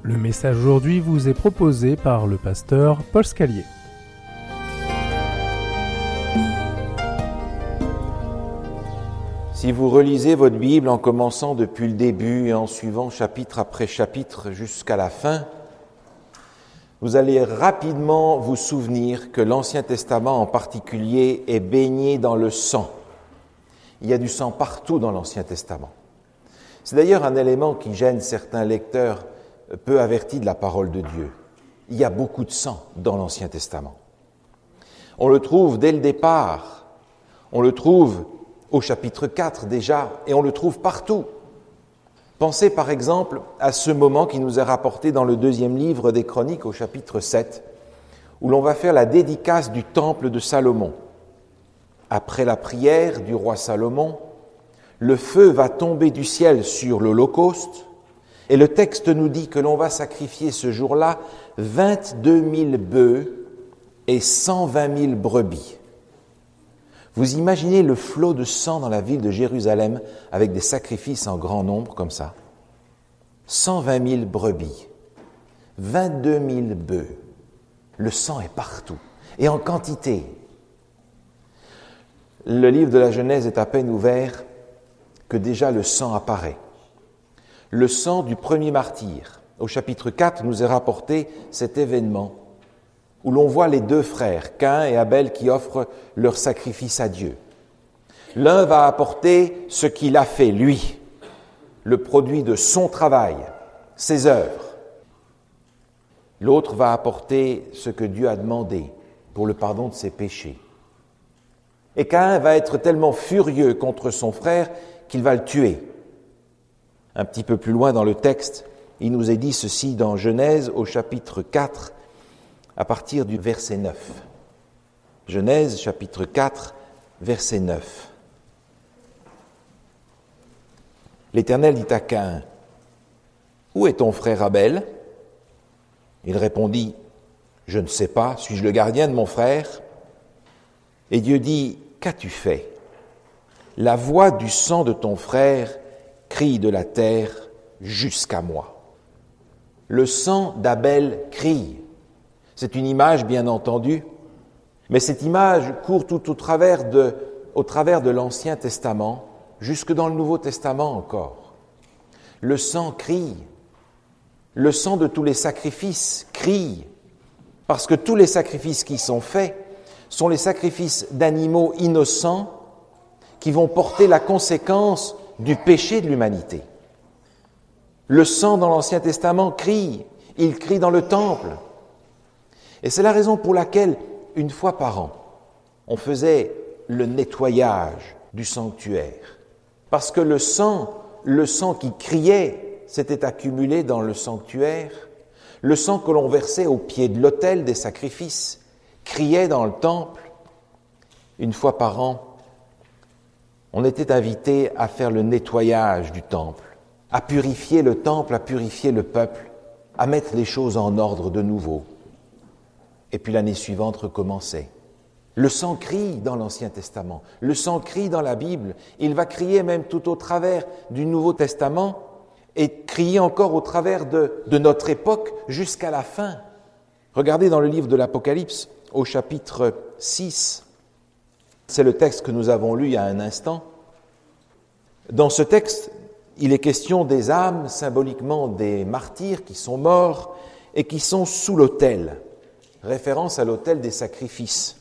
Le message aujourd'hui vous est proposé par le pasteur Paul Scalier. Si vous relisez votre Bible en commençant depuis le début et en suivant chapitre après chapitre jusqu'à la fin, vous allez rapidement vous souvenir que l'Ancien Testament en particulier est baigné dans le sang. Il y a du sang partout dans l'Ancien Testament. C'est d'ailleurs un élément qui gêne certains lecteurs peu avertis de la parole de Dieu. Il y a beaucoup de sang dans l'Ancien Testament. On le trouve dès le départ, on le trouve au chapitre 4 déjà, et on le trouve partout. Pensez par exemple à ce moment qui nous est rapporté dans le 2e livre des Chroniques au chapitre 7, où l'on va faire la dédicace du temple de Salomon. Après la prière du roi Salomon, le feu va tomber du ciel sur l'Holocauste, et le texte nous dit que l'on va sacrifier ce jour-là 22 000 bœufs et 120 000 brebis. Vous imaginez le flot de sang dans la ville de Jérusalem avec des sacrifices en grand nombre comme ça. 120 000 brebis, 22 000 bœufs. Le sang est partout et en quantité. Le livre de la Genèse est à peine ouvert que déjà le sang apparaît. Le sang du premier martyr. Au chapitre 4 nous est rapporté cet événement où l'on voit les deux frères, Caïn et Abel, qui offrent leur sacrifice à Dieu. L'un va apporter ce qu'il a fait, lui, le produit de son travail, ses œuvres. L'autre va apporter ce que Dieu a demandé pour le pardon de ses péchés. Et Caïn va être tellement furieux contre son frère qu'il va le tuer. Un petit peu plus loin dans le texte, il nous est dit ceci dans Genèse au chapitre 4, à partir du verset 9. Genèse, chapitre 4, verset 9. L'Éternel dit à Caïn, « Où est ton frère Abel ?» Il répondit, « Je ne sais pas, suis-je le gardien de mon frère ?» Et Dieu dit, « Qu'as-tu fait ? La voix du sang de ton frère crie de la terre jusqu'à moi. » Le sang d'Abel crie. C'est une image, bien entendu, mais cette image court tout au travers de l'Ancien Testament, jusque dans le Nouveau Testament encore. Le sang crie. Le sang de tous les sacrifices crie, parce que tous les sacrifices qui sont faits sont les sacrifices d'animaux innocents qui vont porter la conséquence du péché de l'humanité. Le sang dans l'Ancien Testament crie, il crie dans le temple. Et c'est la raison pour laquelle, une fois par an, on faisait le nettoyage du sanctuaire. Parce que le sang qui criait s'était accumulé dans le sanctuaire, le sang que l'on versait au pied de l'autel des sacrifices criait dans le temple. Une fois par an, on était invité à faire le nettoyage du temple, à purifier le temple, à purifier le peuple, à mettre les choses en ordre de nouveau. Et puis l'année suivante recommençait. Le sang crie dans l'Ancien Testament, le sang crie dans la Bible, il va crier même tout au travers du Nouveau Testament et crier encore au travers de notre époque jusqu'à la fin. Regardez dans le livre de l'Apocalypse, au chapitre 6, c'est le texte que nous avons lu il y a un instant. Dans ce texte, il est question des âmes, symboliquement des martyrs qui sont morts et qui sont sous l'autel. Référence à l'autel des sacrifices.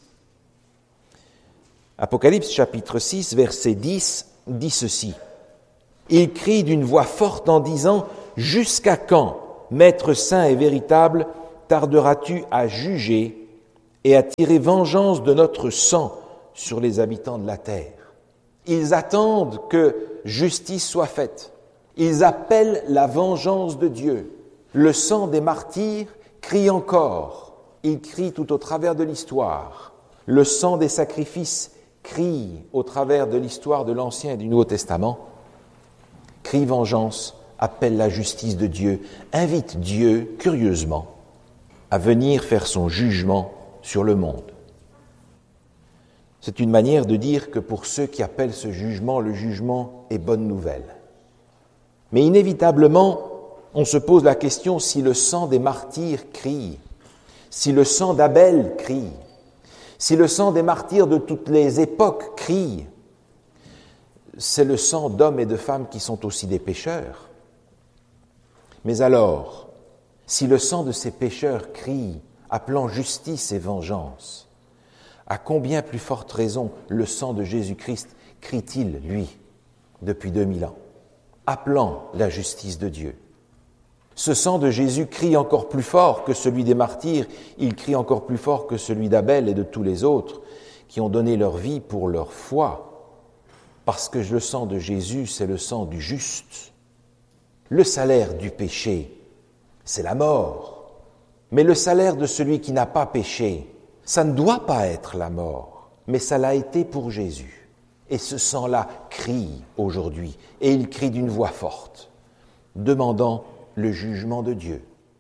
Apocalypse chapitre 6, verset 10, dit ceci. « Il crie d'une voix forte en disant « Jusqu'à quand, Maître saint et véritable, tarderas-tu à juger et à tirer vengeance de notre sang sur les habitants de la terre ?» Ils attendent que justice soit faite. Ils appellent la vengeance de Dieu. Le sang des martyrs crie encore. Il crie tout au travers de l'histoire. Le sang des sacrifices crie au travers de l'histoire de l'Ancien et du Nouveau Testament. Crie vengeance, appelle la justice de Dieu, invite Dieu, curieusement, à venir faire son jugement sur le monde. C'est une manière de dire que pour ceux qui appellent ce jugement, le jugement est bonne nouvelle. Mais inévitablement, on se pose la question si le sang des martyrs crie, si le sang d'Abel crie, si le sang des martyrs de toutes les époques crie. C'est le sang d'hommes et de femmes qui sont aussi des pécheurs. Mais alors, si le sang de ces pécheurs crie, appelant justice et vengeance, à combien plus forte raison le sang de Jésus-Christ crie-t-il, lui, depuis 2000 ans, appelant la justice de Dieu? Ce sang de Jésus crie encore plus fort que celui des martyrs, il crie encore plus fort que celui d'Abel et de tous les autres qui ont donné leur vie pour leur foi, parce que le sang de Jésus, c'est le sang du juste. Le salaire du péché, c'est la mort, mais le salaire de celui qui n'a pas péché, ça ne doit pas être la mort, mais ça l'a été pour Jésus. Et ce sang-là crie aujourd'hui, et il crie d'une voix forte, demandant le jugement de Dieu.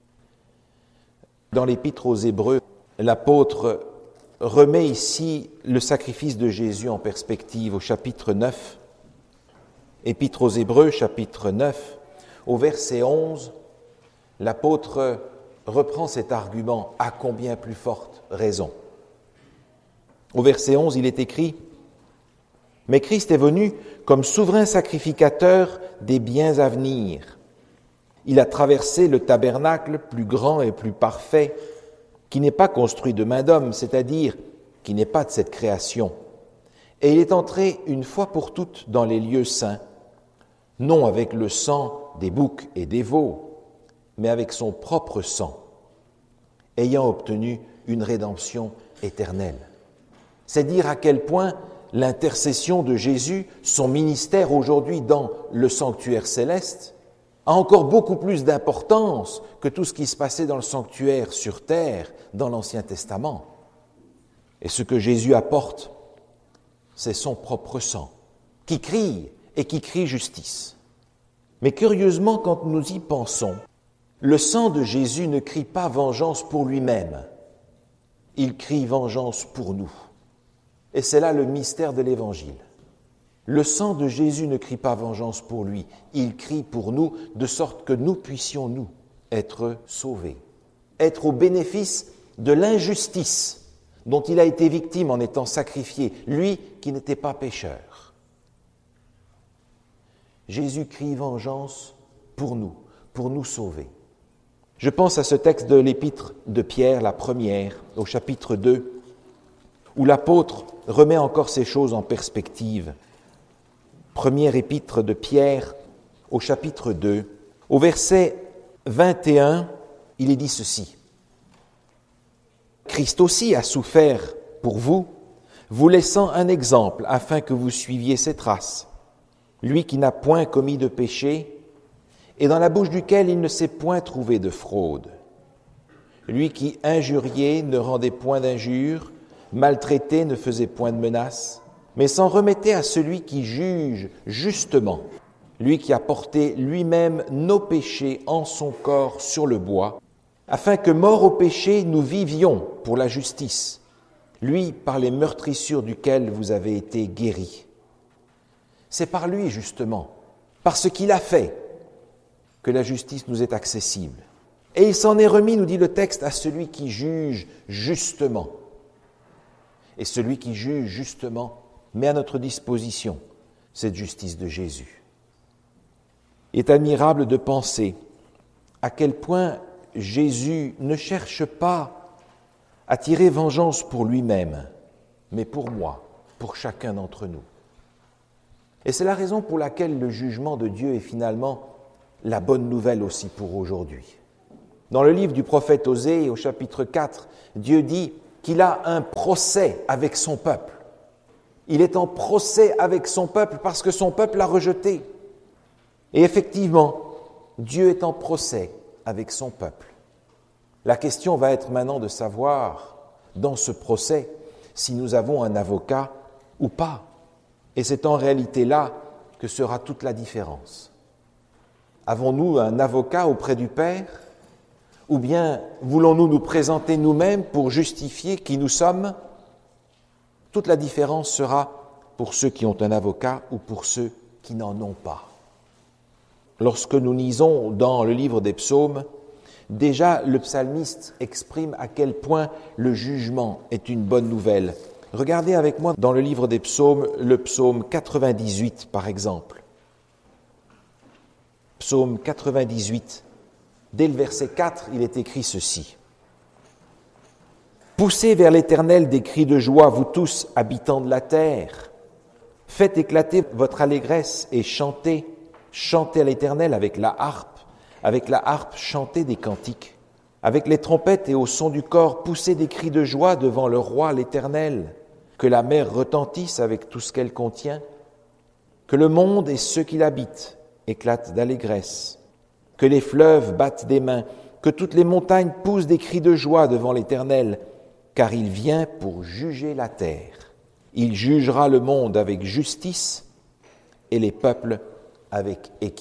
Dans l'Épître aux Hébreux, l'apôtre remet ici le sacrifice de Jésus en perspective au chapitre 9. Épître aux Hébreux, chapitre 9, au verset 11, l'apôtre reprend cet argument à combien plus forte raison. Au verset 11, il est écrit « Mais Christ est venu comme souverain sacrificateur des biens à venir. Il a traversé le tabernacle plus grand et plus parfait, qui n'est pas construit de main d'homme, c'est-à-dire qui n'est pas de cette création. Et il est entré une fois pour toutes dans les lieux saints, non avec le sang des boucs et des veaux, mais avec son propre sang, ayant obtenu une rédemption éternelle. » C'est dire à quel point l'intercession de Jésus, son ministère aujourd'hui dans le sanctuaire céleste, a encore beaucoup plus d'importance que tout ce qui se passait dans le sanctuaire sur terre, dans l'Ancien Testament. Et ce que Jésus apporte, c'est son propre sang, qui crie et qui crie justice. Mais curieusement, quand nous y pensons, le sang de Jésus ne crie pas vengeance pour lui-même, il crie vengeance pour nous. Et c'est là le mystère de l'Évangile. Le sang de Jésus ne crie pas vengeance pour lui, il crie pour nous, de sorte que nous puissions, nous, être sauvés, être au bénéfice de l'injustice dont il a été victime en étant sacrifié, lui qui n'était pas pécheur. Jésus crie vengeance pour nous sauver. Je pense à ce texte de l'Épître de Pierre, la première, au chapitre 2, où l'apôtre remet encore ces choses en perspective. Première épître de Pierre, au chapitre 2, au verset 21, il est dit ceci. « Christ aussi a souffert pour vous, vous laissant un exemple afin que vous suiviez ses traces. Lui qui n'a point commis de péché, et dans la bouche duquel il ne s'est point trouvé de fraude. Lui qui injuriait ne rendait point d'injure, maltraité ne faisait point de menace, mais s'en remettait à celui qui juge justement, lui qui a porté lui-même nos péchés en son corps sur le bois, afin que, morts au péché, nous vivions pour la justice, lui par les meurtrissures duquel vous avez été guéris. C'est par lui, justement, par ce qu'il a fait, que la justice nous est accessible. Et il s'en est remis, nous dit le texte, à celui qui juge justement. Et celui qui juge justement met à notre disposition cette justice de Jésus. Il est admirable de penser à quel point Jésus ne cherche pas à tirer vengeance pour lui-même, mais pour moi, pour chacun d'entre nous. Et c'est la raison pour laquelle le jugement de Dieu est finalement la bonne nouvelle aussi pour aujourd'hui. Dans le livre du prophète Osée, au chapitre 4, Dieu dit qu'il a un procès avec son peuple. Il est en procès avec son peuple parce que son peuple l'a rejeté. Et effectivement, Dieu est en procès avec son peuple. La question va être maintenant de savoir, dans ce procès, si nous avons un avocat ou pas. Et c'est en réalité là que sera toute la différence. Avons-nous un avocat auprès du Père ? Ou bien voulons-nous nous présenter nous-mêmes pour justifier qui nous sommes ? Toute la différence sera pour ceux qui ont un avocat ou pour ceux qui n'en ont pas. lorsque nous lisons dans le livre des psaumes, déjà le psalmiste exprime à quel point le jugement est une bonne nouvelle. Regardez avec moi dans le livre des psaumes, le psaume 98 par exemple. Psaume 98, dès le verset 4, il est écrit ceci. « Poussez vers l'Éternel des cris de joie, vous tous, habitants de la terre. Faites éclater votre allégresse et chantez. Chantez à l'Éternel avec la harpe chantez des cantiques. Avec les trompettes et au son du cor, poussez des cris de joie devant le roi l'Éternel. Que la mer retentisse avec tout ce qu'elle contient. Que le monde et ceux qui l'habitent éclatent d'allégresse. Que les fleuves battent des mains. Que toutes les montagnes poussent des cris de joie devant l'Éternel, car il vient pour juger la terre. Il jugera le monde avec justice et les peuples avec équité. »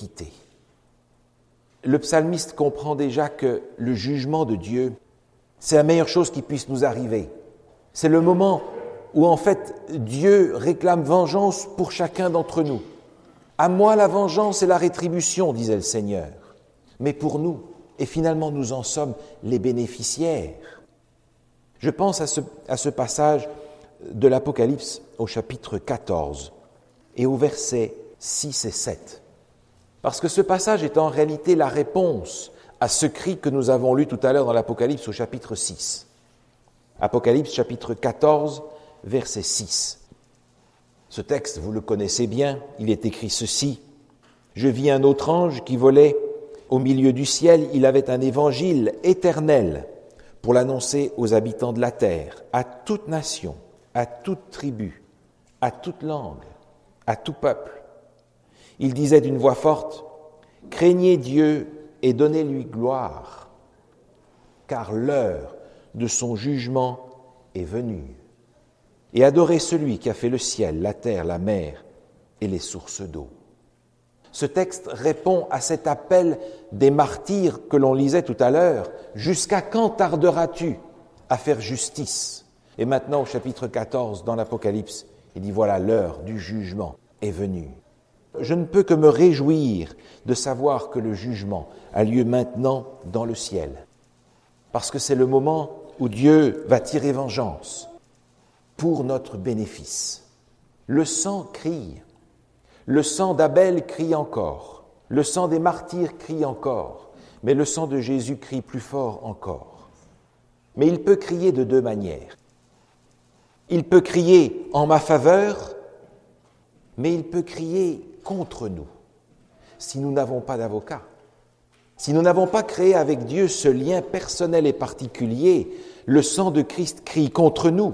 Le psalmiste comprend déjà que le jugement de Dieu, c'est la meilleure chose qui puisse nous arriver. C'est le moment où en fait Dieu réclame vengeance pour chacun d'entre nous. « À moi la vengeance et la rétribution, disait le Seigneur. » Mais pour nous, et finalement nous en sommes les bénéficiaires. Je pense à ce passage de l'Apocalypse au chapitre 14 et aux versets 6 et 7. Parce que ce passage est en réalité la réponse à ce cri que nous avons lu tout à l'heure dans l'Apocalypse au chapitre 6. Apocalypse chapitre 14, verset 6. Ce texte, vous le connaissez bien, il est écrit ceci. « Je vis un autre ange qui volait au milieu du ciel, il avait un évangile éternel pour l'annoncer aux habitants de la terre, à toute nation, à toute tribu, à toute langue, à tout peuple. Il disait d'une voix forte, « Craignez Dieu et donnez-lui gloire, car l'heure de son jugement est venue. Et adorez celui qui a fait le ciel, la terre, la mer et les sources d'eau. » Ce texte répond à cet appel des martyrs que l'on lisait tout à l'heure. « Jusqu'à quand tarderas-tu à faire justice ?» Et maintenant, au chapitre 14, dans l'Apocalypse, il dit « Voilà, l'heure du jugement est venue. » Je ne peux que me réjouir de savoir que le jugement a lieu maintenant dans le ciel. Parce que c'est le moment où Dieu va tirer vengeance pour notre bénéfice. Le sang crie. Le sang d'Abel crie encore, le sang des martyrs crie encore, mais le sang de Jésus crie plus fort encore. Mais il peut crier de deux manières. Il peut crier en ma faveur, mais il peut crier contre nous, si nous n'avons pas d'avocat. Si nous n'avons pas créé avec Dieu ce lien personnel et particulier, le sang de Christ crie contre nous.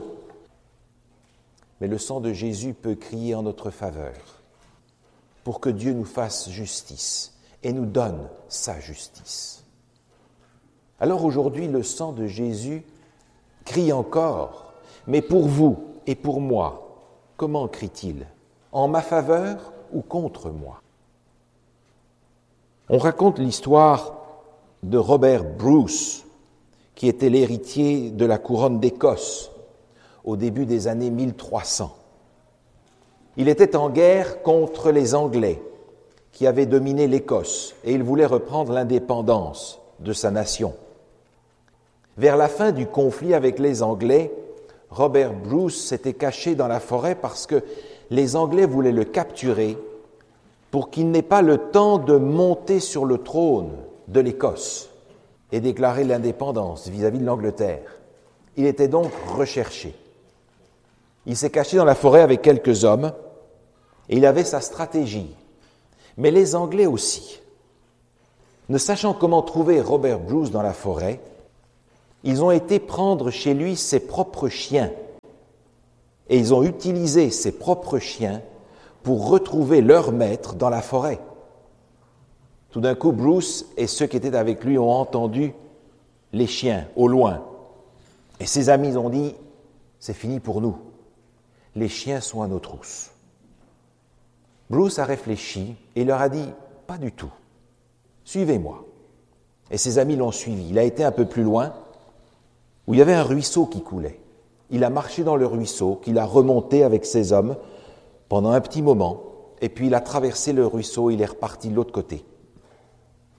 Mais le sang de Jésus peut crier en notre faveur, pour que Dieu nous fasse justice et nous donne sa justice. Alors aujourd'hui, le sang de Jésus crie encore, mais pour vous et pour moi, comment crie-t-il ? En ma faveur ou contre moi ? On raconte l'histoire de Robert Bruce, qui était l'héritier de la couronne d'Écosse au début des années 1300. Il était en guerre contre les Anglais qui avaient dominé l'Écosse et il voulait reprendre l'indépendance de sa nation. Vers la fin du conflit avec les Anglais, Robert Bruce s'était caché dans la forêt parce que les Anglais voulaient le capturer pour qu'il n'ait pas le temps de monter sur le trône de l'Écosse et déclarer l'indépendance vis-à-vis de l'Angleterre. Il était donc recherché. Il s'est caché dans la forêt avec quelques hommes et il avait sa stratégie. Mais les Anglais aussi, ne sachant comment trouver Robert Bruce dans la forêt, ils ont été prendre chez lui ses propres chiens et ils ont utilisé ses propres chiens pour retrouver leur maître dans la forêt. Tout d'un coup, Bruce et ceux qui étaient avec lui ont entendu les chiens au loin. Et ses amis ont dit, c'est fini pour nous. Les chiens sont à nos trousses. Bruce a réfléchi et leur a dit, pas du tout. Suivez-moi. Et ses amis l'ont suivi. Il a été un peu plus loin, où il y avait un ruisseau qui coulait. Il a marché dans le ruisseau, qu'il a remonté avec ses hommes pendant un petit moment, et puis il a traversé le ruisseau, il est reparti de l'autre côté.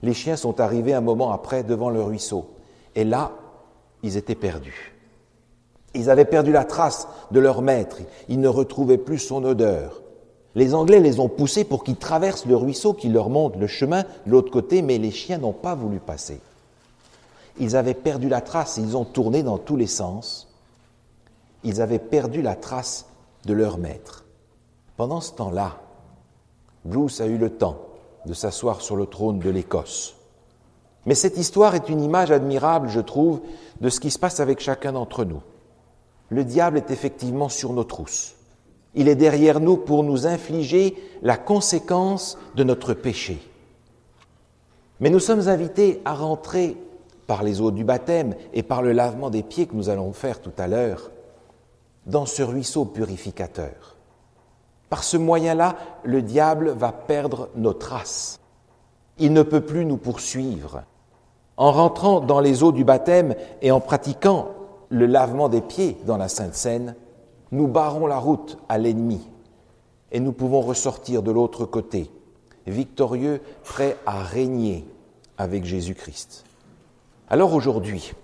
Les chiens sont arrivés un moment après devant le ruisseau. Et là, ils étaient perdus. Ils avaient perdu la trace de leur maître. Ils ne retrouvaient plus son odeur. Les Anglais les ont poussés pour qu'ils traversent le ruisseau, qu'ils leur montrent le chemin de l'autre côté, mais les chiens n'ont pas voulu passer. Ils avaient perdu la trace, ils ont tourné dans tous les sens. Ils avaient perdu la trace de leur maître. Pendant ce temps-là, Bruce a eu le temps de s'asseoir sur le trône de l'Écosse. Mais cette histoire est une image admirable, je trouve, de ce qui se passe avec chacun d'entre nous. Le diable est effectivement sur nos trousses. Il est derrière nous pour nous infliger la conséquence de notre péché. Mais nous sommes invités à rentrer par les eaux du baptême et par le lavement des pieds que nous allons faire tout à l'heure dans ce ruisseau purificateur. Par ce moyen-là, le diable va perdre nos traces. Il ne peut plus nous poursuivre. En rentrant dans les eaux du baptême et en pratiquant le lavement des pieds dans la Sainte Seine, nous barrons la route à l'ennemi et nous pouvons ressortir de l'autre côté, victorieux, prêts à régner avec Jésus-Christ. Alors aujourd'hui,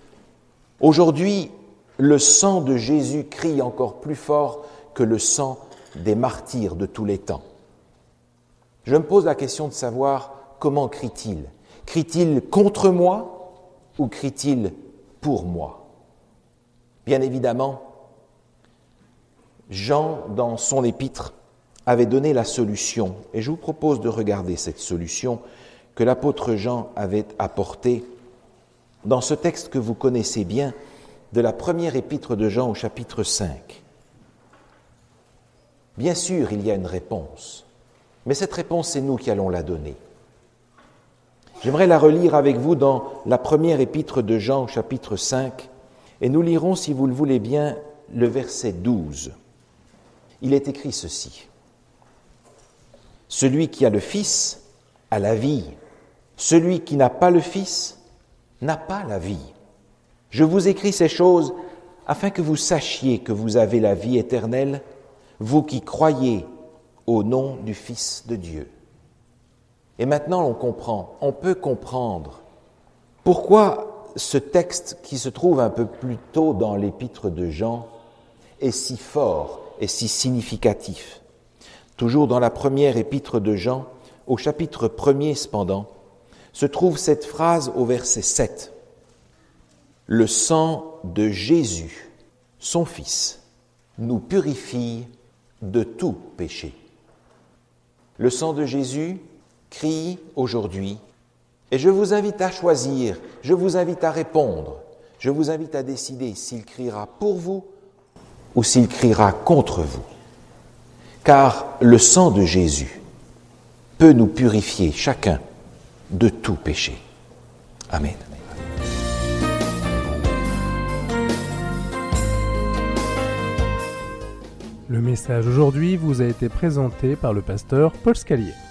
le sang de Jésus crie encore plus fort que le sang des martyrs de tous les temps. Je me pose la question de savoir comment crie-t-il ? Crie-t-il contre moi ou crie-t-il pour moi ? Bien évidemment, Jean, dans son épître, avait donné la solution, et je vous propose de regarder cette solution que l'apôtre Jean avait apportée dans ce texte que vous connaissez bien, de la première épître de Jean au chapitre 5. Bien sûr, il y a une réponse, mais cette réponse, c'est nous qui allons la donner. J'aimerais la relire avec vous dans la première épître de Jean au chapitre 5, et nous lirons, si vous le voulez bien, le verset 12. Il est écrit ceci. « Celui qui a le Fils a la vie. Celui qui n'a pas le Fils n'a pas la vie. Je vous écris ces choses afin que vous sachiez que vous avez la vie éternelle, vous qui croyez au nom du Fils de Dieu. » Et maintenant on peut comprendre pourquoi ce texte qui se trouve un peu plus tôt dans l'épître de Jean est si fort et si significatif. Toujours dans la première épître de Jean, au chapitre 1er cependant, se trouve cette phrase au verset 7. « Le sang de Jésus, son Fils, nous purifie de tout péché. » Le sang de Jésus crie aujourd'hui, et je vous invite à choisir, je vous invite à répondre, je vous invite à décider s'il criera pour vous ou s'il criera contre vous. Car le sang de Jésus peut nous purifier chacun de tout péché. Amen. Le message aujourd'hui vous a été présenté par le pasteur Paul Scalier.